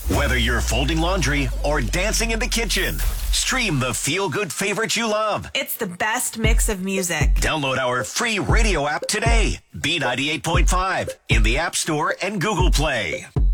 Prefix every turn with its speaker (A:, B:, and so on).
A: Whether you're folding laundry or dancing in the kitchen, stream the feel-good favorites you love.
B: It's the best mix of music.
A: Download our free radio app today. B98.5 in the App Store and Google Play.